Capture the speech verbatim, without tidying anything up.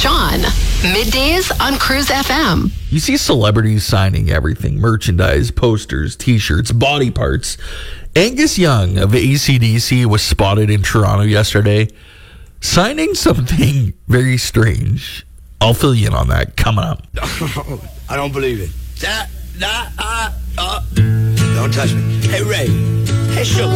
Sean. Middays on Cruise F M. You see celebrities signing everything, merchandise, posters, t-shirts, body parts. Angus Young of A C D C was spotted in Toronto yesterday signing something very strange. I'll fill you in on that coming up. I don't believe it. That, that, uh, uh. Don't touch me. Hey, Ray. Hey, Sugar.